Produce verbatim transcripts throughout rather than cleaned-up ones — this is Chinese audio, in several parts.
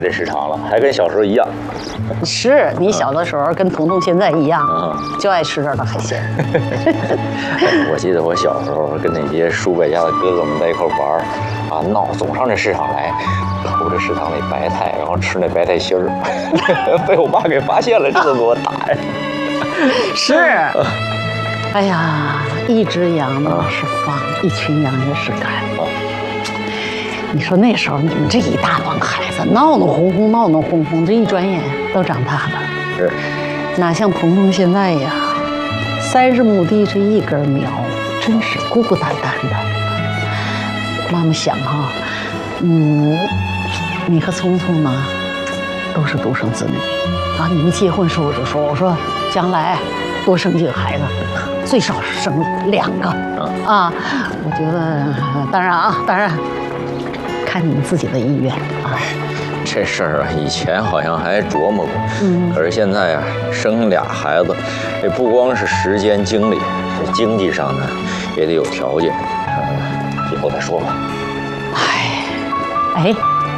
这市场了，还跟小时候一样。 是你小的时候跟彤彤现在一样，嗯、就爱吃这儿的海鲜。 我记得我小时候跟那些叔伯家的哥哥们在一块玩，啊闹，总上这市场来，偷这食堂那白菜，然后吃那白菜心儿，被我妈给发现了，这都给我打呀。 是。哎呀，一只羊呢是放，一群羊也是干。你说那时候你们这一大帮孩子闹闹哄哄，闹闹哄哄，这一转眼都长大了。 是， 哪像彤彤现在呀，三十亩地这一根苗，真是孤孤单单的。妈妈想哈、啊，嗯，你和聪聪呢，都是独生子女啊。你们结婚时候我就说，我说将来多生几个孩子，最少生两个啊。我觉得，当然啊，当然。看你们自己的意愿啊！ 这事儿啊，以前好像还琢磨过， 嗯， 可是现在啊，生俩孩子，这不光是时间精力，这经济上呢也得有条件，嗯，以后再说吧。 哎，哎，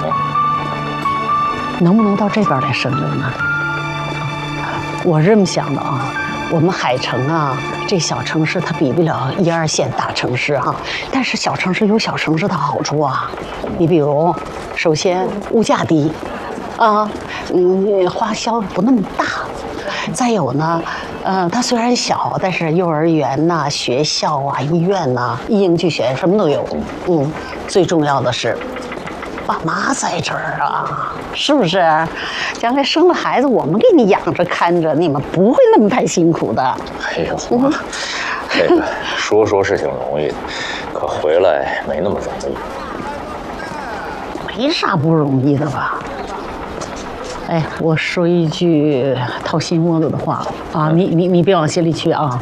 能不能到这边来生人呢？我这么想的啊。我们海城啊，这小城市它比不了一二线大城市啊，但是小城市有小城市的好处啊。你比如，首先物价低，啊，嗯，花销不那么大。再有呢，呃，它虽然小，但是幼儿园呐、学校啊、医院呐，一应俱全，什么都有。嗯，最重要的是，爸妈在这儿啊，是不是？将来生了孩子，我们给你养着看着，你们不会那么太辛苦的。 哎呦，妈，这个说说是挺容易的，可回来没那么容易。 没啥不容易的吧？哎，我说一句掏心窝子的话啊，你你你别往心里去啊。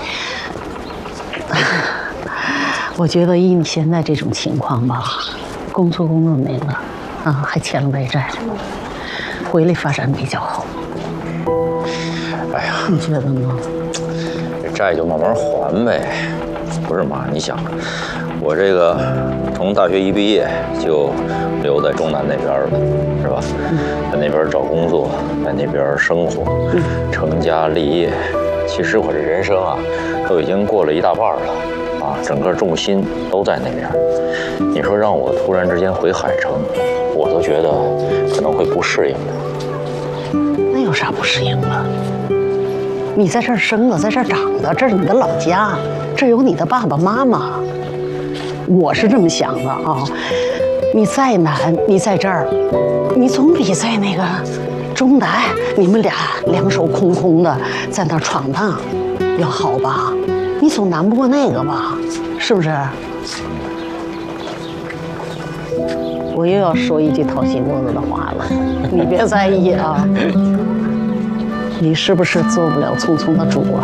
我觉得以你现在这种情况吧。工作工作没了，啊，还欠了外债，回来发展比较好。 哎呀， 你觉得呢？ 这债就慢慢还呗。不是妈，你想，我这个从大学一毕业就留在中南那边了，是吧？嗯、在那边找工作，在那边生活，嗯、成家立业。其实我这人生啊，都已经过了一大半了。啊，整个重心都在那边。你说让我突然之间回海城，我都觉得可能会不适应的。 那有啥不适应的？你在这儿生的，在这儿长的，这是你的老家，这有你的爸爸妈妈。我是这么想的啊，你再难，你在这儿，你总比在那个中南，你们俩两手空空的在那闯荡要好吧？你总难不过那个吧，是不是？我又要说一句掏心窝子的话了，你别在意啊。你是不是做不了聪聪的主啊？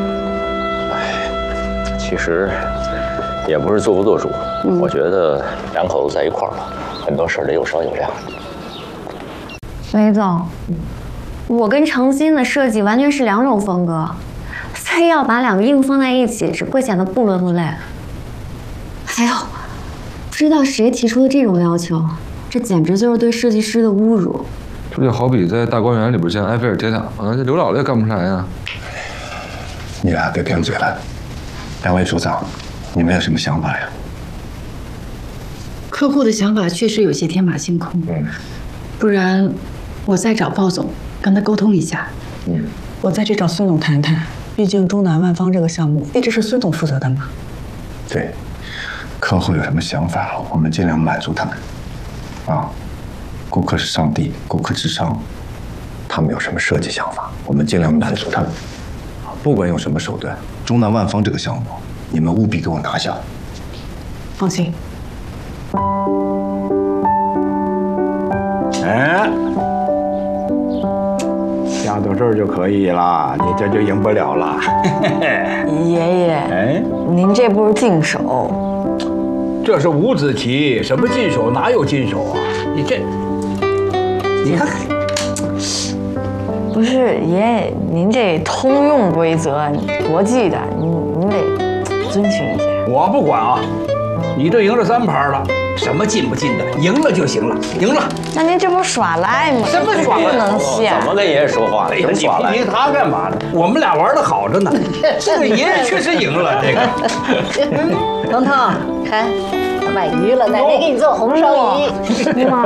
哎，其实也不是做不做主，嗯、我觉得两口子在一块儿吧，很多事儿得有商有量。 雷总，我跟程心的设计完全是两种风格。非要把两个硬放在一起，只会显得不伦不类。还有，不知道谁提出的这种要求，这简直就是对设计师的侮辱。 这就好比在大观园里边建埃菲尔铁塔啊，这刘老爷干不出来呀。 你俩别贫嘴了。两位组长，你们有什么想法呀？ 客户的想法确实有些天马行空，嗯，不然我再找鲍总跟他沟通一下。 嗯，我再去找孙总谈谈。毕竟中南万方这个项目一直是孙总负责的嘛。 对，客户有什么想法，我们尽量满足他们。啊，顾客是上帝，顾客至上。他们有什么设计想法，我们尽量满足他们。不管用什么手段，中南万方这个项目，你们务必给我拿下。 放心。 哎。下到这儿就可以了，你这就赢不了了。 爷爷，哎，您这不是净手？ 这是五子棋，什么净手？哪有净手啊？你这，你看看， 不是爷爷，您这通用规则，国际的，您您得遵循一下。 我不管啊，你这赢了三盘了， 什么进不进的，赢了就行了，赢了。 那您这不是耍赖吗？ 什么耍赖？ 不能信。 怎么跟爷爷说话了？ 哎呀，你怎么耍赖？ 批评他干嘛呢？我们俩玩的好着呢。这个爷爷确实赢了，这个。 彤彤，看，买鱼了，奶奶给你做红烧鱼。 妈，